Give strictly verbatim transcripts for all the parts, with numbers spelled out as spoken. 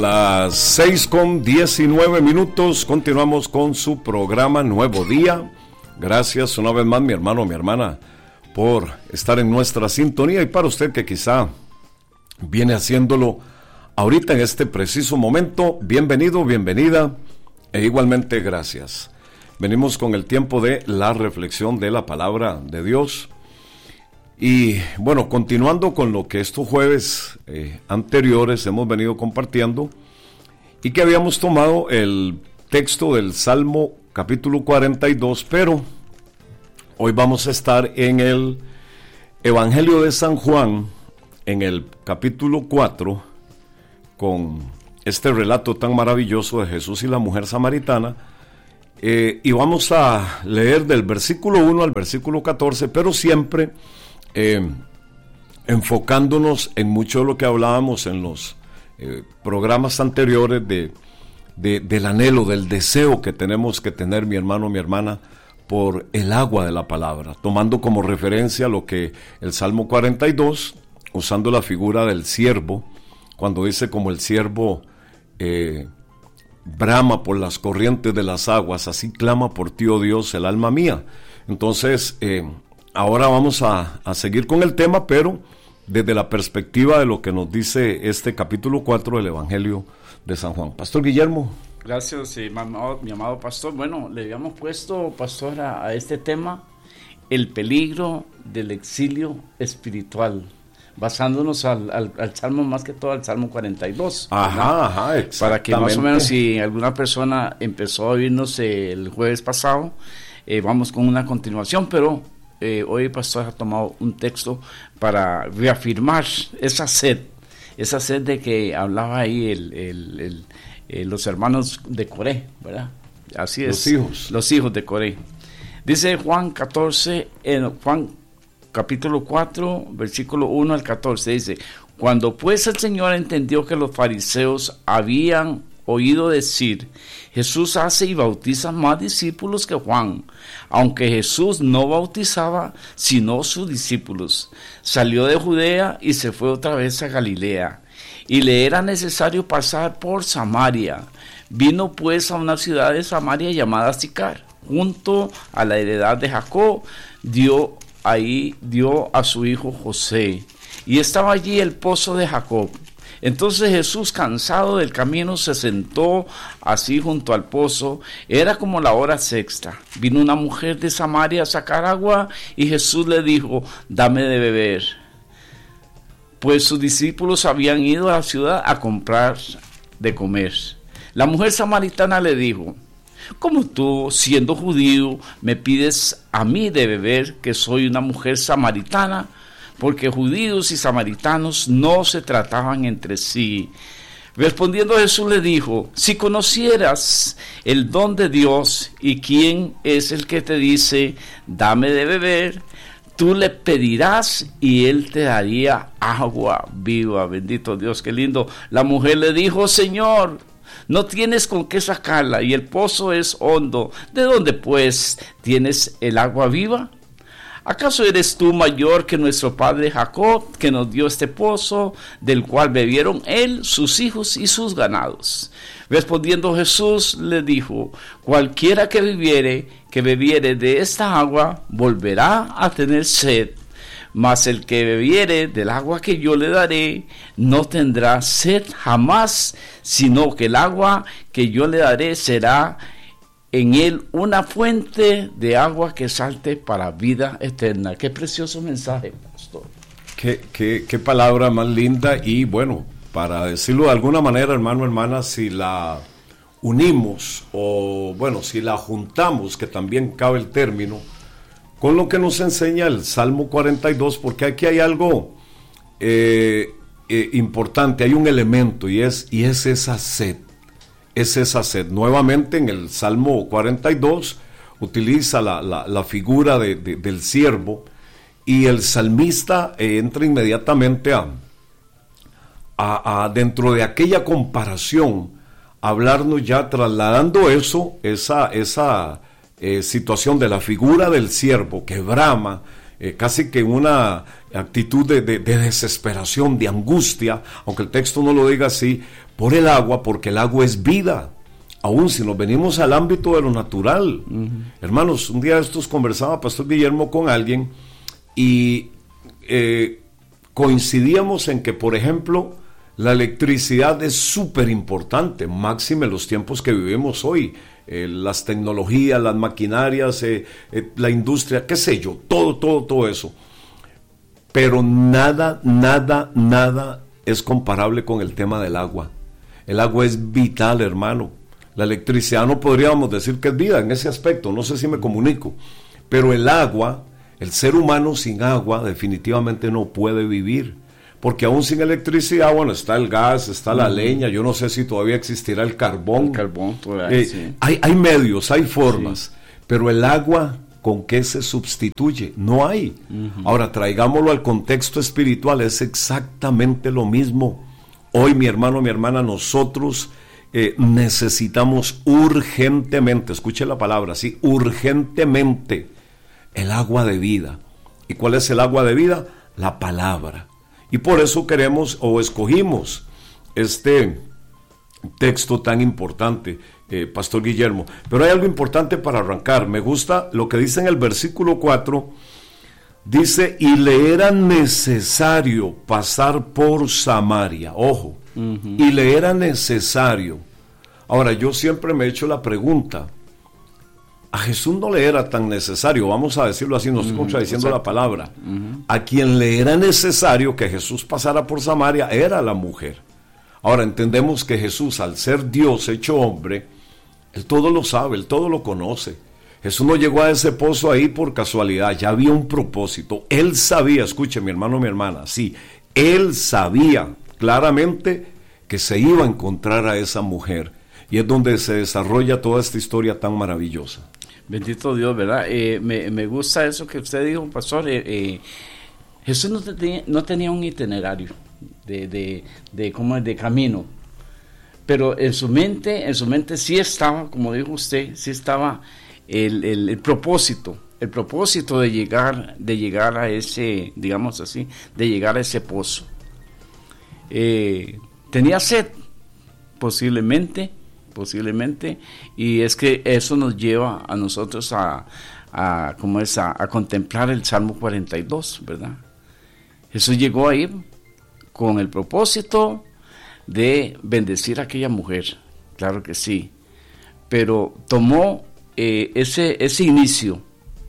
Las seis con diecinueve minutos, continuamos con su programa Nuevo Día. Gracias una vez más, mi hermano, mi hermana, por estar en nuestra sintonía, y para usted que quizá viene haciéndolo ahorita en este preciso momento, bienvenido, bienvenida, e igualmente gracias. Venimos con el tiempo de la reflexión de la palabra de Dios. Y bueno, continuando con lo que estos jueves eh, anteriores hemos venido compartiendo, y que habíamos tomado el texto del Salmo capítulo cuarenta y dos, pero hoy vamos a estar en el Evangelio de San Juan, en el capítulo cuatro, con este relato tan maravilloso de Jesús y la mujer samaritana, eh, y vamos a leer del versículo uno al versículo catorce, pero siempre Eh, enfocándonos en mucho de lo que hablábamos en los eh, programas anteriores de, de, del anhelo, del deseo que tenemos que tener, mi hermano, mi hermana, por el agua de la palabra, tomando como referencia lo que el Salmo cuarenta y dos, usando la figura del siervo, cuando dice: como el siervo eh, brama por las corrientes de las aguas, así clama por ti, oh Dios, el alma mía. Entonces, eh, ahora vamos a, a seguir con el tema, pero desde la perspectiva de lo que nos dice este capítulo cuatro del Evangelio de San Juan. Pastor Guillermo. Gracias, mi amado, mi amado pastor. Bueno, le habíamos puesto, pastor, a, a este tema, el peligro del exilio espiritual, basándonos al, al, al Salmo, más que todo al Salmo cuarenta y dos. Ajá, ajá, exactamente. Para que más o menos, si alguna persona empezó a oírnos el jueves pasado, eh, vamos con una continuación, pero Eh, hoy el pastor ha tomado un texto para reafirmar esa sed, esa sed de que hablaba ahí el, el, el, eh, los hermanos de Coré, ¿verdad? Así es. Los hijos. Los hijos de Coré. Dice Juan catorce, en Juan capítulo cuatro, versículo uno al catorce, dice: cuando pues el Señor entendió que los fariseos habían oído decir: Jesús hace y bautiza más discípulos que Juan, aunque Jesús no bautizaba sino sus discípulos, salió de Judea y se fue otra vez a Galilea, y le era necesario pasar por Samaria. Vino pues a una ciudad de Samaria llamada Sicar, junto a la heredad de Jacob. Dio ahí dio a su hijo José, y estaba allí el pozo de Jacob. Entonces Jesús, cansado del camino, se sentó así junto al pozo. Era como la hora sexta. Vino una mujer de Samaria a sacar agua, y Jesús le dijo: dame de beber. Pues sus discípulos habían ido a la ciudad a comprar de comer. La mujer samaritana le dijo: ¿cómo tú, siendo judío, me pides a mí de beber, que soy una mujer samaritana? Porque judíos y samaritanos no se trataban entre sí. Respondiendo Jesús le dijo: si conocieras el don de Dios y quién es el que te dice dame de beber, tú le pedirás y él te daría agua viva. Bendito Dios, qué lindo. La mujer le dijo: Señor, no tienes con qué sacarla y el pozo es hondo. ¿De dónde pues tienes el agua viva? ¿Acaso eres tú mayor que nuestro padre Jacob, que nos dio este pozo, del cual bebieron él, sus hijos y sus ganados? Respondiendo Jesús le dijo: cualquiera que bebiere, que bebiere de esta agua, volverá a tener sed. Mas el que bebiere del agua que yo le daré, no tendrá sed jamás, sino que el agua que yo le daré será en él una fuente de agua que salte para vida eterna. Qué precioso mensaje, pastor. Qué, qué, qué palabra más linda. Y bueno, para decirlo de alguna manera, hermano, hermana, si la unimos, o bueno, si la juntamos, que también cabe el término, con lo que nos enseña el Salmo cuarenta y dos, porque aquí hay algo eh, eh, importante, hay un elemento, y es, y es esa sed. Es esa sed. Nuevamente en el Salmo cuarenta y dos utiliza la, la, la figura de, de, del siervo, y el salmista eh, entra inmediatamente a, a, a dentro de aquella comparación, a hablarnos ya trasladando eso, esa, esa eh, situación de la figura del siervo que brama, eh, casi que en una actitud de, de, de desesperación, de angustia, aunque el texto no lo diga así, por el agua, porque el agua es vida. Aún si nos venimos al ámbito de lo natural. Uh-huh. Hermanos, un día de estos conversaba Pastor Guillermo con alguien y eh, coincidíamos en que, por ejemplo, la electricidad es súper importante, máxime los tiempos que vivimos hoy. Eh, las tecnologías, las maquinarias, eh, eh, la industria, qué sé yo, todo, todo, todo eso. Pero nada, nada, nada es comparable con el tema del agua. El agua es vital, hermano. La electricidad no podríamos decir que es vida en ese aspecto, no sé si me comunico. Pero el agua, el ser humano sin agua definitivamente no puede vivir. Porque aún sin electricidad, bueno, está el gas, está la uh-huh. leña, yo no sé si todavía existirá el carbón. El carbón, todavía, eh, sí. hay, hay medios, hay formas, sí. pero el agua, ¿con qué se sustituye? No hay. Uh-huh. Ahora, traigámoslo al contexto espiritual, es exactamente lo mismo. Hoy, mi hermano, mi hermana, nosotros eh, necesitamos urgentemente, escuche la palabra, sí, urgentemente, el agua de vida. ¿Y cuál es el agua de vida? La palabra. Y por eso queremos o escogimos este texto tan importante, eh, Pastor Guillermo. Pero hay algo importante para arrancar. Me gusta lo que dice en el versículo cuatro. Dice, y le era necesario pasar por Samaria. Ojo, uh-huh. y le era necesario. Ahora, yo siempre me he hecho la pregunta, a Jesús no le era tan necesario, vamos a decirlo así, no estoy uh-huh, contradiciendo exacto. la palabra. Uh-huh. A quien le era necesario que Jesús pasara por Samaria era la mujer. Ahora entendemos que Jesús, al ser Dios hecho hombre, Él todo lo sabe, Él todo lo conoce. Jesús no llegó a ese pozo ahí por casualidad, ya había un propósito. Él sabía, escuche mi hermano, mi hermana, sí, Él sabía claramente que se iba a encontrar a esa mujer. Y es donde se desarrolla toda esta historia tan maravillosa. Bendito Dios, ¿verdad? Eh, me, me gusta eso que usted dijo, pastor. Eh, eh, Jesús no tenía, no tenía un itinerario de, de, de, ¿cómo es? de camino, pero en su mente, en su mente sí estaba, como dijo usted, sí estaba el, el, el propósito, el propósito de llegar, de llegar a ese, digamos así, de llegar a ese pozo. Eh, tenía sed, posiblemente. posiblemente, y es que eso nos lleva a nosotros a, a ¿cómo es? A, a contemplar el Salmo cuarenta y dos, ¿verdad? Jesús llegó ahí con el propósito de bendecir a aquella mujer, claro que sí, pero tomó eh, ese, ese inicio,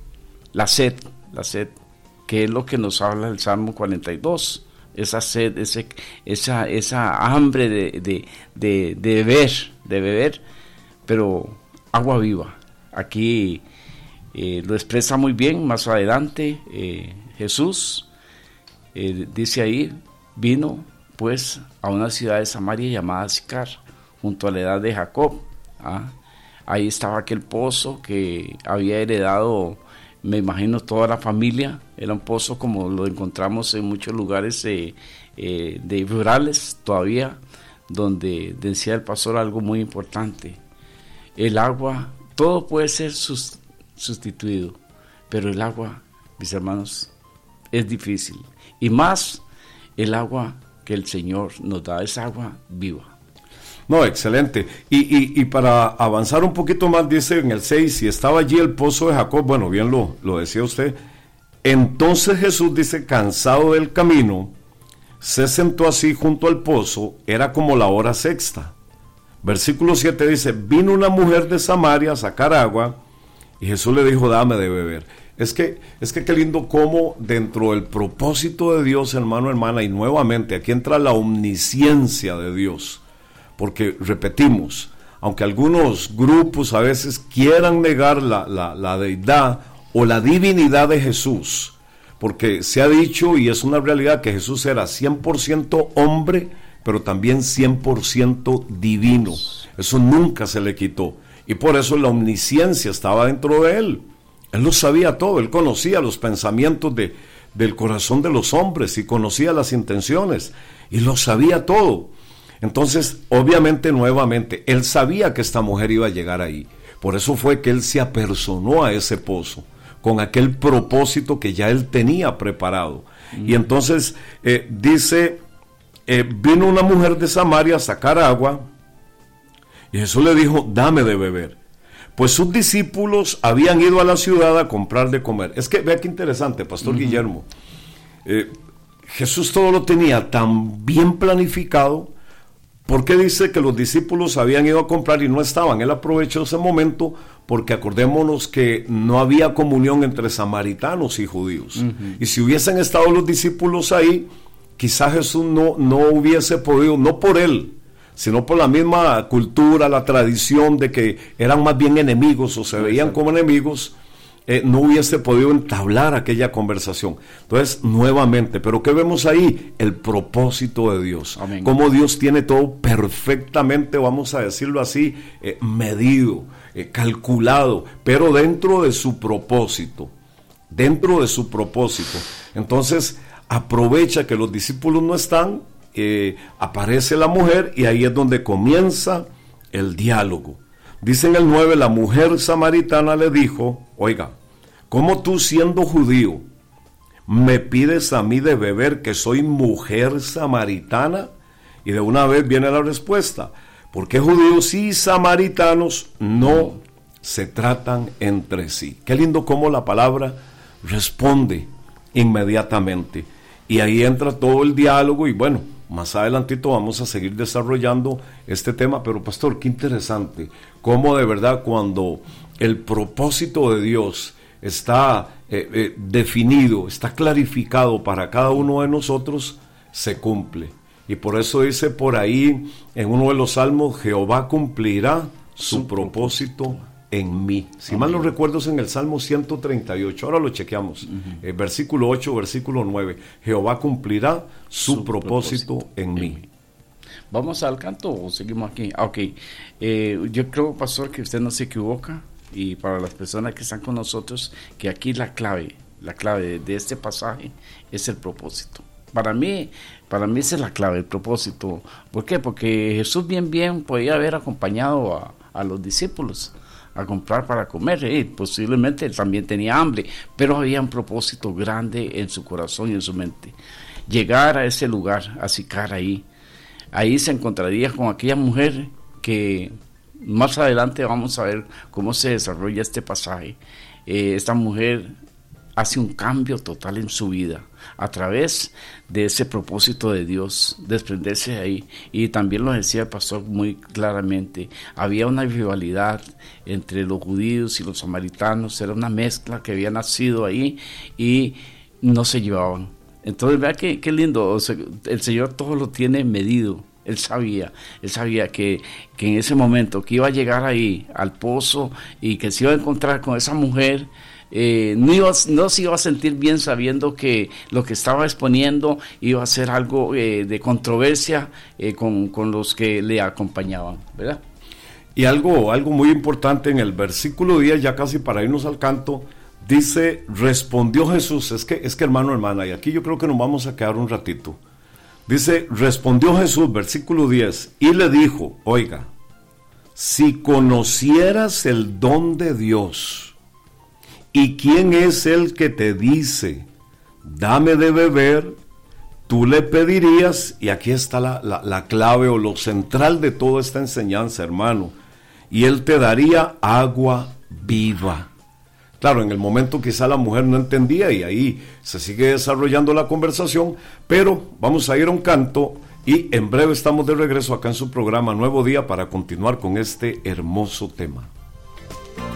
la sed, la sed, que es lo que nos habla el Salmo cuarenta y dos, esa sed, ese, esa, esa hambre de, de, de, de beber, de beber, pero agua viva. Aquí eh, lo expresa muy bien más adelante eh, Jesús, eh, dice ahí, vino pues a una ciudad de Samaria llamada Sicar, junto a la edad de Jacob. ¿ah? Ahí estaba aquel pozo que había heredado, me imagino, toda la familia. Era un pozo como lo encontramos en muchos lugares eh, eh, de rurales todavía, donde decía el pastor algo muy importante. El agua, todo puede ser sus, sustituido, pero el agua, mis hermanos, es difícil. Y más el agua que el Señor nos da, es agua viva. No, excelente. Y, y, y para avanzar un poquito más, dice en el seis, y estaba allí el pozo de Jacob, bueno, bien lo, lo decía usted. Entonces Jesús, dice, cansado del camino, se sentó así junto al pozo, era como la hora sexta. Versículo siete dice, vino una mujer de Samaria a sacar agua, y Jesús le dijo, dame de beber. Es que, es que qué lindo cómo dentro del propósito de Dios, hermano, hermana, y nuevamente aquí entra la omnisciencia de Dios. Porque, repetimos, aunque algunos grupos a veces quieran negar la, la, la deidad o la divinidad de Jesús, porque se ha dicho y es una realidad que Jesús era cien por ciento hombre, pero también cien por ciento divino. Eso nunca se le quitó. Y por eso la omnisciencia estaba dentro de él. Él lo sabía todo, él conocía los pensamientos de, del corazón de los hombres y conocía las intenciones y lo sabía todo. Entonces, obviamente, nuevamente, él sabía que esta mujer iba a llegar ahí. Por eso fue que él se apersonó a ese pozo, con aquel propósito que ya él tenía preparado. Mm. Y entonces, eh, dice eh, vino una mujer de Samaria a sacar agua y Jesús le dijo, dame de beber. Pues sus discípulos habían ido a la ciudad a comprar de comer. Es que vea qué interesante, Pastor uh-huh. Guillermo. Eh, Jesús todo lo tenía tan bien planificado. ¿Por qué dice que los discípulos habían ido a comprar y no estaban? Él aprovechó ese momento porque acordémonos que no había comunión entre samaritanos y judíos. Uh-huh. Y si hubiesen estado los discípulos ahí, quizás Jesús no, no hubiese podido, no por él, sino por la misma cultura, la tradición de que eran más bien enemigos o se veían como enemigos, eh, no hubiese podido entablar aquella conversación. Entonces, nuevamente, ¿pero qué vemos ahí? El propósito de Dios. Amén. Cómo Dios tiene todo perfectamente, vamos a decirlo así, eh, medido, eh, calculado, pero dentro de su propósito, dentro de su propósito. Entonces, aprovecha que los discípulos no están, eh, aparece la mujer y ahí es donde comienza el diálogo. Dice en el nueve, la mujer samaritana le dijo, oiga, ¿cómo tú siendo judío me pides a mí de beber que soy mujer samaritana? Y de una vez viene la respuesta, porque judíos y samaritanos no se tratan entre sí. Qué lindo cómo la palabra responde inmediatamente. Y ahí entra todo el diálogo y bueno, más adelantito vamos a seguir desarrollando este tema, pero pastor, qué interesante, cómo de verdad cuando el propósito de Dios está eh, eh, definido, está clarificado para cada uno de nosotros, se cumple. Y por eso dice por ahí en uno de los salmos, Jehová cumplirá su propósito en mí. Si Amén. Mal no recuerdo es en el Salmo ciento treinta y ocho, ahora lo chequeamos, uh-huh. eh, versículo ocho, versículo nueve, Jehová cumplirá su, su propósito, propósito en mí. mí. ¿Vamos al canto o seguimos aquí? Ah, ok, eh, yo creo, pastor, que usted no se equivoca, y para las personas que están con nosotros, que aquí la clave, la clave de, de este pasaje es el propósito. Para mí, para mí esa es la clave, el propósito. ¿Por qué? Porque Jesús bien bien podía haber acompañado a, a los discípulos a comprar para comer, eh, posiblemente él también tenía hambre, pero había un propósito grande en su corazón y en su mente, llegar a ese lugar, a Sicar ahí, ahí se encontraría con aquella mujer que más adelante vamos a ver cómo se desarrolla este pasaje. Eh, esta mujer hace un cambio total en su vida a través de ese propósito de Dios, desprenderse de ahí. Y también lo decía el pastor muy claramente, había una rivalidad entre los judíos y los samaritanos, era una mezcla que había nacido ahí y no se llevaban. Entonces vea qué, qué lindo, o sea, el Señor todo lo tiene medido. Él sabía, él sabía que, que en ese momento que iba a llegar ahí al pozo y que se iba a encontrar con esa mujer, eh, no, iba, no se iba a sentir bien sabiendo que lo que estaba exponiendo iba a ser algo eh, de controversia eh, con, con los que le acompañaban, ¿verdad? Y algo, algo muy importante en el versículo diez, ya casi para irnos al canto, dice, respondió Jesús, es que, es que hermano, hermana, y aquí yo creo que nos vamos a quedar un ratito. Dice, respondió Jesús, versículo diez, y le dijo, oiga, si conocieras el don de Dios, y quién es el que te dice, dame de beber, tú le pedirías, y aquí está la, la, la clave o lo central de toda esta enseñanza, hermano, y él te daría agua viva. Claro, en el momento quizá la mujer no entendía y ahí se sigue desarrollando la conversación, pero vamos a ir a un canto y en breve estamos de regreso acá en su programa Nuevo Día para continuar con este hermoso tema.